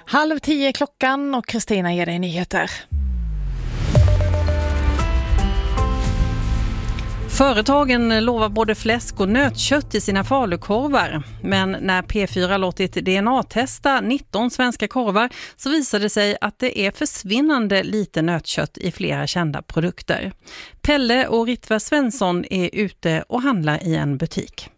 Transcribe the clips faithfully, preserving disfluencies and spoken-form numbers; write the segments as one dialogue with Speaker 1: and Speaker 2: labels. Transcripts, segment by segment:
Speaker 1: Halv tio klockan och Kristina ger dig nyheter.
Speaker 2: Företagen lovar både fläsk och nötkött i sina falukorvar. Men när P fyra låtit D N A-testa nitton svenska korvar så visade det sig att det är försvinnande lite nötkött i flera kända produkter. Pelle och Ritva Svensson är ute och handlar i en butik.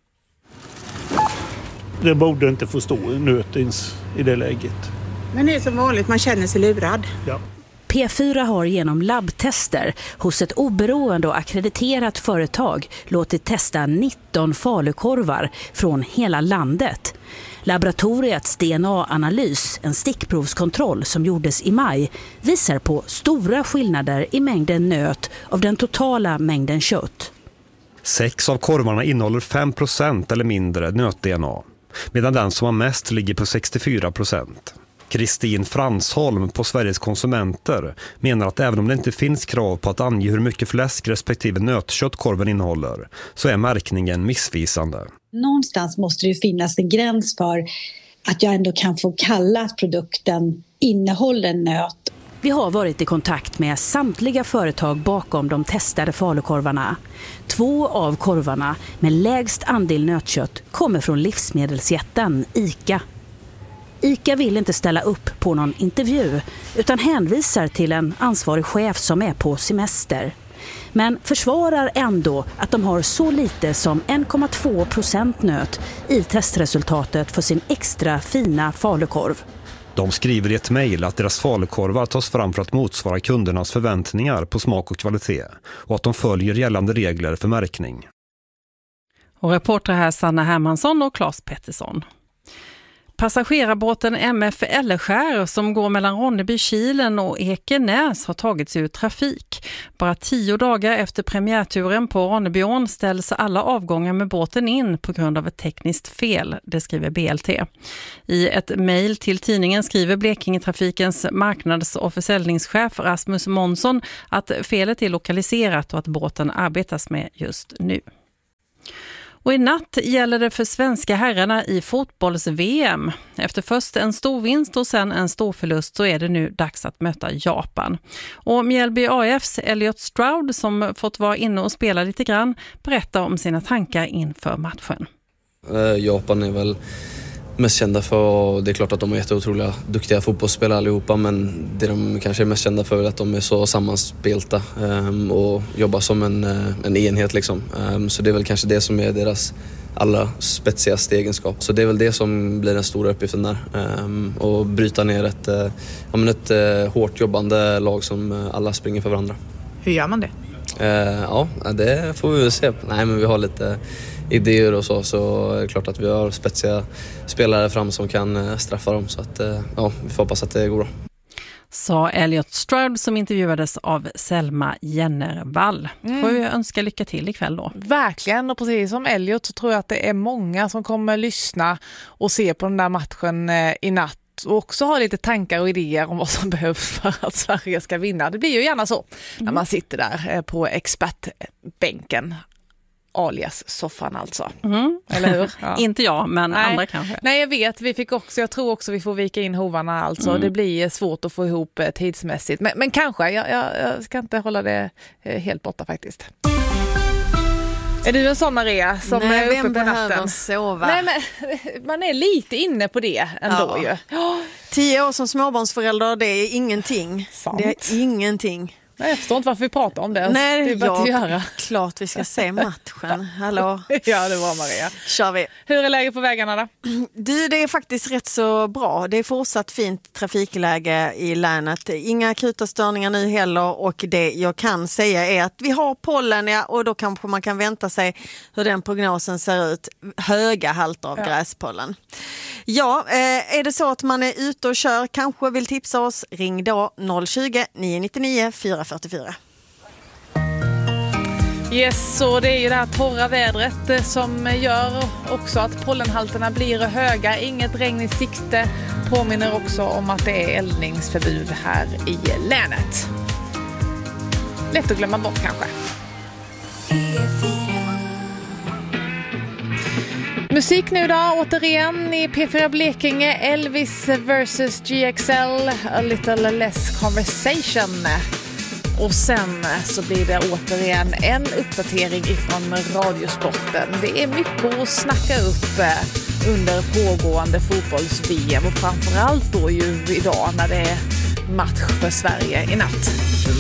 Speaker 3: Det borde inte få stå nötins i det läget.
Speaker 4: Men det är som vanligt, man känner sig lurad.
Speaker 3: Ja.
Speaker 5: P fyra har genom labbtester hos ett oberoende och akkrediterat företag låtit testa nitton falukorvar från hela landet. Laboratoriets D N A-analys, en stickprovskontroll som gjordes i maj, visar på stora skillnader i mängden nöt av den totala mängden kött.
Speaker 6: Sex av korvarna innehåller fem procent eller mindre nöt-D N A, medan den som har mest ligger på sextiofyra procent. Kristin Fransholm på Sveriges konsumenter menar att även om det inte finns krav på att ange hur mycket fläsk respektive nötkött korven innehåller så är märkningen missvisande.
Speaker 7: Någonstans måste det ju finnas en gräns för att jag ändå kan få kalla att produkten innehåller nöt.
Speaker 5: Vi har varit i kontakt med samtliga företag bakom de testade falukorvarna. Två av korvarna med lägst andel nötkött kommer från livsmedelsjätten ICA. ICA vill inte ställa upp på någon intervju utan hänvisar till en ansvarig chef som är på semester. Men försvarar ändå att de har så lite som en komma två procent nöt i testresultatet för sin extra fina falukorv.
Speaker 6: De skriver i ett mejl att deras falukorvar tas fram för att motsvara kundernas förväntningar på smak och kvalitet och att de följer gällande regler för märkning.
Speaker 2: Och reporter här Sanna Hermansson och Claes Pettersson. Passagerarbåten M F Elleskär som går mellan Ronneby-Kilen och Ekenäs har tagits ur trafik. Bara tio dagar efter premiärturen på Ronnebyån ställs alla avgångar med båten in på grund av ett tekniskt fel, det skriver B L T. I ett mejl till tidningen skriver Blekingetrafikens marknads- och försäljningschef Rasmus Månsson att felet är lokaliserat och att båten arbetas med just nu. Och i natt gäller det för svenska herrarna i fotbolls-V M. Efter först en stor vinst och sen en stor förlust så är det nu dags att möta Japan. Och Mjällby A F:s Elliot Stroud som fått vara inne och spela lite grann berättar om sina tankar inför matchen.
Speaker 8: Japan är väl mest kända för, och det är klart att de är jätteotroliga duktiga fotbollsspelare allihopa, men det de kanske är mest kända för är att de är så sammanspelta um, och jobbar som en, en enhet liksom. Um, så det är väl kanske det som är deras allra spetsigaste egenskap. Så det är väl det som blir den stora uppgiften där. Um, och bryta ner ett, uh, ja, men ett uh, hårt jobbande lag som uh, alla springer för varandra.
Speaker 1: Hur gör man det?
Speaker 8: Uh, ja, det får vi väl se. Nej, men vi har lite idéer och så, så är det klart att vi har spetsiga spelare fram som kan straffa dem, så att ja, vi får hoppas att det går bra.
Speaker 2: Sa Elliot Stroud som intervjuades av Selma Jennervall. Mm. Får vi önska lycka till ikväll då.
Speaker 1: Verkligen, och precis som Elliot så tror jag att det är många som kommer lyssna och se på den där matchen i natt och också ha lite tankar och idéer om vad som behövs för att Sverige ska vinna. Det blir ju gärna så mm. när man sitter där på expertbänken. Alias soffan alltså.
Speaker 2: Mm.
Speaker 1: Eller hur? Ja.
Speaker 2: Inte jag, men
Speaker 1: Nej.
Speaker 2: andra kanske.
Speaker 1: Nej, jag vet. Vi fick också, jag tror också vi får vika in hovarna alltså. Mm. Det blir svårt att få ihop tidsmässigt. Men, men kanske, jag, jag, jag ska inte hålla det helt borta faktiskt. Är du en sån, Maria, som
Speaker 9: Nej,
Speaker 1: är uppe
Speaker 9: vem
Speaker 1: på natten?
Speaker 9: behöver sova?
Speaker 1: Nej, men man är lite inne på det ändå
Speaker 9: ja.
Speaker 1: ju.
Speaker 9: Tio år som småbarnsförälder, det är ingenting.
Speaker 1: Sant.
Speaker 9: Det är ingenting.
Speaker 1: Nej, jag förstår inte varför vi pratar om det.
Speaker 9: Nej,
Speaker 1: det är bara
Speaker 9: ja,
Speaker 1: att göra.
Speaker 9: klart vi ska se matchen. Hallå.
Speaker 1: Ja, det var Maria.
Speaker 9: Kör vi.
Speaker 1: Hur är läget på vägarna då?
Speaker 9: Du, det är faktiskt rätt så bra. Det är fortsatt fint trafikläge i länet. Inga akuta störningar nu heller, och det jag kan säga är att vi har pollen, ja, och då kanske man kan vänta sig hur den prognosen ser ut. Höga halter av ja. gräspollen. Ja, eh, är det så att man är ute och kör, kanske vill tipsa oss, ring då noll tjugo, nio nittionio, fyra fyrtiofyra.
Speaker 1: Yes, så det är ju det här torra vädret som gör också att pollenhalterna blir höga. Inget regn i sikte, påminner också om att det är eldningsförbud här i länet. Lätt att glömma bort kanske. Musik nu då, återigen i P fyra Blekinge, Elvis versus G X L, A Little Less Conversation. Och sen så blir det återigen en uppdatering ifrån Radiosporten. Det är mycket att snacka upp under pågående fotbolls-V M och framförallt då ju idag när det är match för Sverige i natt.